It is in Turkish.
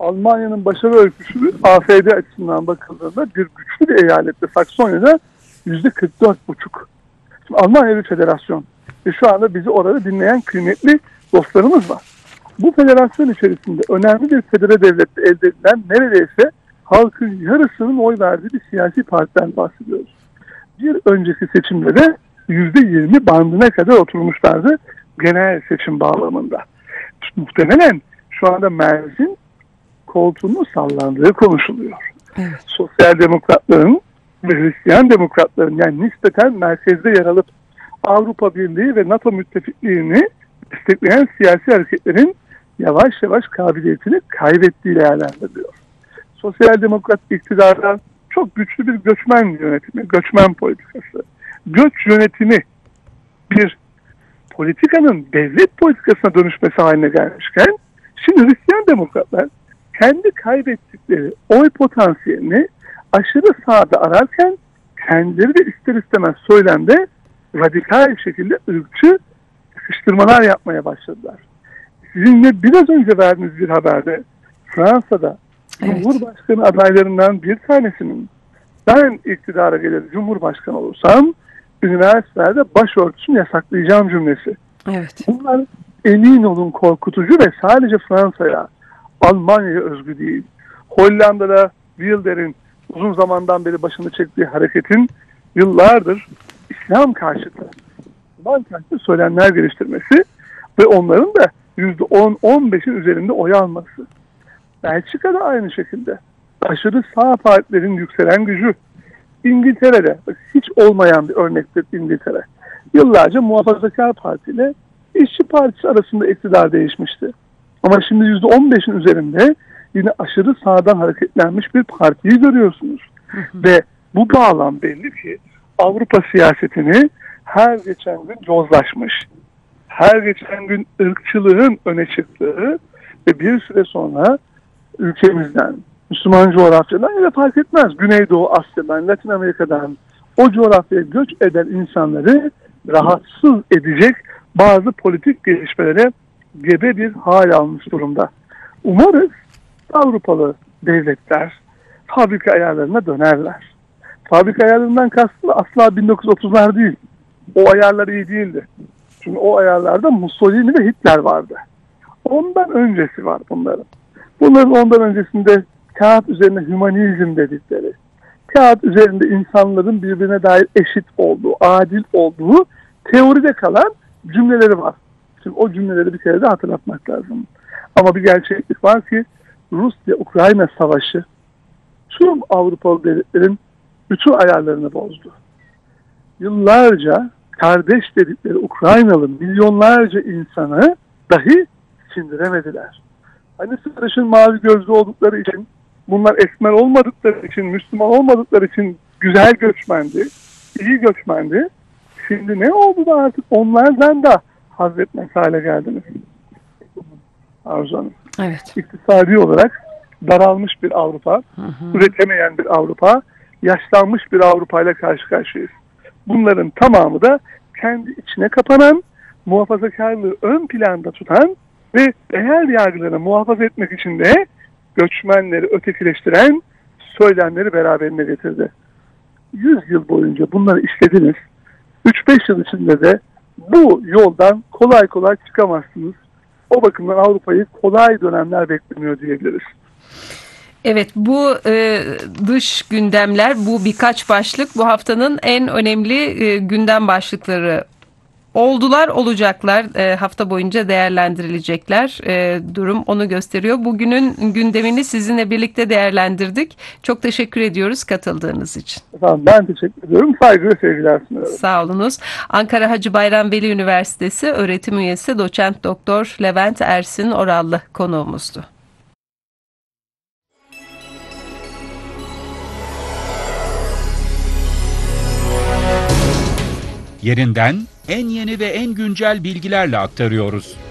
Almanya'nın başarı öyküsü AfD açısından bakıldığında bir güçlü bir eyalette Saksonya'da %44,5. Şimdi Almanya bir federasyon ve şu anda bizi orada dinleyen kıymetli dostlarımız var. Bu federasyon içerisinde önemli bir federe devlette elde edilen neredeyse halkın yarısının oy verdiği bir siyasi partiden bahsediyoruz. Bir önceki seçimde de %20 bandına kadar oturmuşlardı genel seçim bağlamında. Muhtemelen şu anda Merz'in koltuğunun sallandığı konuşuluyor. Evet. Sosyal demokratların ve Hristiyan demokratların yani nispeten merkezde yer alıp Avrupa Birliği ve NATO müttefikliğini destekleyen siyasi hareketlerin yavaş yavaş kabiliyetini kaybettiği değerlendiriliyor. Sosyal demokrat iktidardan çok güçlü bir göçmen yönetimi, göçmen politikası. Göç yönetimi bir politikanın devlet politikasına dönüşmesi haline gelmişken şimdi Hristiyan demokratlar kendi kaybettikleri oy potansiyelini aşırı sağda ararken kendileri de ister istemez söylemde radikal şekilde ırkçı sıkıştırmalar yapmaya başladılar. Sizinle biraz önce verdiğiniz bir haberde Fransa'da Cumhurbaşkanı adaylarından bir tanesinin ben iktidara gelir Cumhurbaşkanı olursam üniversitelerde başörtüsünü yasaklayacağım cümlesi. Evet. Bunlar emin olun korkutucu ve sadece Fransa'ya, Almanya'ya özgü değil. Hollanda'da Wilders uzun zamandan beri başını çektiği hareketin yıllardır İslam karşıtı, Müslüman karşıtı söylemler geliştirmesi ve onların da %10-15'in üzerinde oy alması. Belçika'da aynı şekilde aşırı sağ partilerin yükselen gücü. İngiltere'de hiç olmayan bir örnektir İngiltere. Yıllarca Muhafazakar Parti ile İşçi Partisi arasında iktidar değişmişti. Ama şimdi %15'in üzerinde yine aşırı sağdan hareketlenmiş bir partiyi görüyorsunuz. Ve bu bağlam belli ki Avrupa siyasetini her geçen gün yozlaşmış, her geçen gün ırkçılığın öne çıktığı ve bir süre sonra ülkemizden, Müslüman coğrafyadan ya da fark etmez Güneydoğu Asya'dan, Latin Amerika'dan o coğrafyaya göç eden insanları rahatsız edecek bazı politik gelişmelere gebe bir hal almış durumda. Umarız Avrupalı devletler fabrika ayarlarına dönerler. Fabrika ayarlarından kastım asla 1930'lar değil. O ayarlar iyi değildi. Çünkü o ayarlarda Mussolini ve Hitler vardı. Ondan öncesi var bunların. Bunların ondan öncesinde kağıt üzerine hümanizm dedikleri, kağıt üzerinde insanların birbirine dair eşit olduğu, adil olduğu teoride kalan cümleleri var. Şimdi o cümleleri bir kere de hatırlatmak lazım. Ama bir gerçeklik var ki Rusya-Ukrayna savaşı tüm Avrupalı devletlerin bütün ayarlarını bozdu. Yıllarca kardeş dedikleri Ukraynalı milyonlarca insanı dahi sindiremediler. Hani sarışın mavi gözlü oldukları için, bunlar esmer olmadıkları için, Müslüman olmadıkları için güzel göçmendi, iyi göçmendi. Şimdi ne oldu da artık onlardan da haz etmez hale geldiniz? Arzu Hanım. Evet. İktisadi olarak daralmış bir Avrupa, üretemeyen bir Avrupa, yaşlanmış bir Avrupa ile karşı karşıyayız. Bunların tamamı da kendi içine kapanan, muhafazakarlığı ön planda tutan ve değer yargılarını muhafaza etmek için de göçmenleri ötekileştiren söylemleri beraberine getirdi. 100 yıl boyunca bunları işlediniz. 3-5 yıl içinde de bu yoldan kolay kolay çıkamazsınız. O bakımdan Avrupa'yı kolay dönemler beklemiyor diyebiliriz. Evet, bu dış gündemler, bu birkaç başlık bu haftanın en önemli gündem başlıkları oldular, olacaklar. Hafta boyunca değerlendirilecekler. Durum onu gösteriyor. Bugünün gündemini sizinle birlikte değerlendirdik. Çok teşekkür ediyoruz katıldığınız için. Efendim, ben teşekkür ediyorum. Saygı ve sevgiler sunuyorum. Sağ olunuz. Ankara Hacı Bayram Veli Üniversitesi öğretim üyesi Doçent Doktor Levent Ersin Orallı konuğumuzdu. Yerinden en yeni ve en güncel bilgilerle aktarıyoruz.